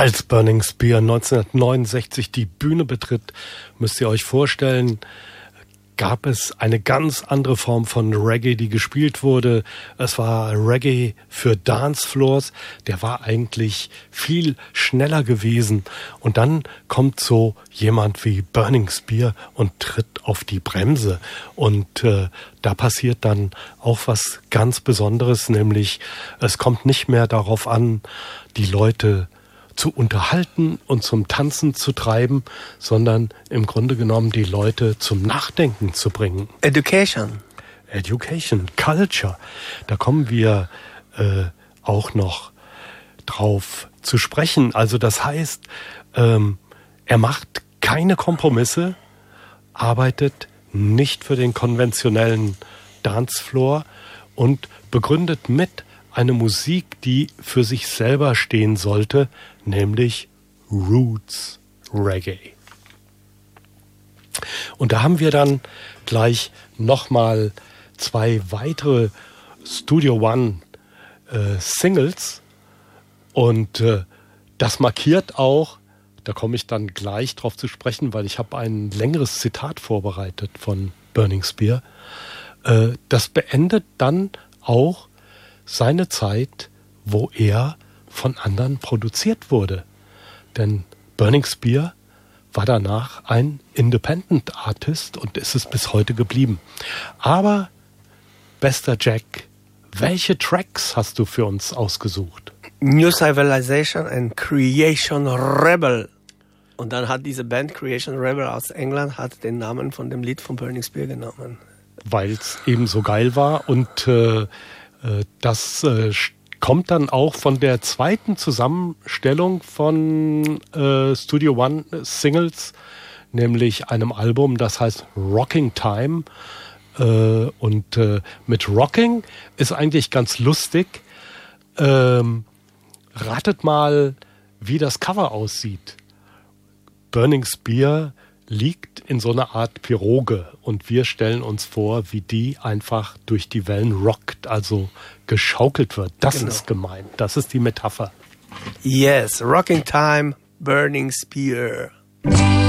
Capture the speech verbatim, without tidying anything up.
Als Burning Spear neunzehnhundertneunundsechzig die Bühne betritt, müsst ihr euch vorstellen, gab es eine ganz andere Form von Reggae, die gespielt wurde. Es war Reggae für Dancefloors. Der war eigentlich viel schneller gewesen. Und dann kommt so jemand wie Burning Spear und tritt auf die Bremse. Und äh, da passiert dann auch was ganz Besonderes, nämlich es kommt nicht mehr darauf an, die Leute zu unterhalten und zum Tanzen zu treiben, sondern im Grunde genommen die Leute zum Nachdenken zu bringen. Education. Education, Culture. Da kommen wir äh, auch noch drauf zu sprechen. Also das heißt, ähm, er macht keine Kompromisse, arbeitet nicht für den konventionellen Dancefloor und begründet mit eine Musik, die für sich selber stehen sollte, nämlich Roots Reggae. Und da haben wir dann gleich nochmal zwei weitere Studio One äh, Singles und äh, das markiert auch, da komme ich dann gleich drauf zu sprechen, weil ich habe ein längeres Zitat vorbereitet von Burning Spear. Äh, das beendet dann auch seine Zeit, wo er von anderen produziert wurde. Denn Burning Spear war danach ein Independent Artist und ist es bis heute geblieben. Aber, bester Jack, welche Tracks hast du für uns ausgesucht? New Civilization and Creation Rebel. Und dann hat diese Band Creation Rebel aus England hat den Namen von dem Lied von Burning Spear genommen. Weil es eben so geil war und äh, das äh, kommt dann auch von der zweiten Zusammenstellung von äh, Studio One Singles, nämlich einem Album, das heißt Rocking Time. Äh, und äh, mit Rocking ist eigentlich ganz lustig. Ähm, ratet mal, wie das Cover aussieht. Burning Spear liegt in so einer Art Piroge und wir stellen uns vor, wie die einfach durch die Wellen rockt, also geschaukelt wird. Das genau. ist gemeint. Das ist die Metapher. Yes, Rocking Time, Burning Spear.